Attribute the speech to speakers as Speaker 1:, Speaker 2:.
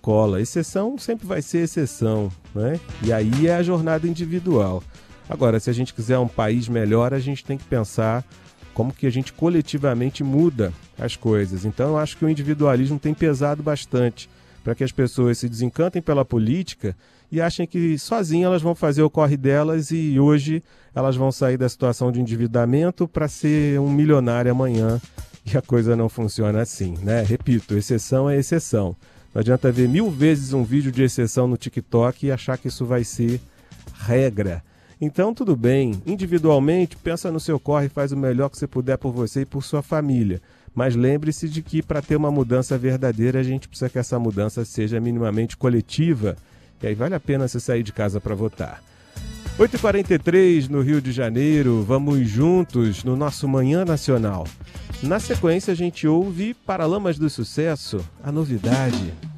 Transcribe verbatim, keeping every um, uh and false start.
Speaker 1: escola. Exceção sempre vai ser exceção, né? E aí é a jornada individual. Agora, se a gente quiser um país melhor, a gente tem que pensar como que a gente coletivamente muda as coisas. Então, eu acho que o individualismo tem pesado bastante para que as pessoas se desencantem pela política e achem que sozinhas elas vão fazer o corre delas e hoje elas vão sair da situação de endividamento para ser um milionário amanhã. E a coisa não funciona assim, né? Repito, exceção é exceção. Não adianta ver mil vezes um vídeo de exceção no TikTok e achar que isso vai ser regra. Então, tudo bem, individualmente, pensa no seu corre e faz o melhor que você puder por você e por sua família. Mas lembre-se de que para ter uma mudança verdadeira, a gente precisa que essa mudança seja minimamente coletiva. E aí vale a pena você sair de casa para votar. oito e quarenta e três no Rio de Janeiro, vamos juntos no nosso Manhã Nacional. Na sequência, a gente ouve Paralamas do Sucesso, a novidade.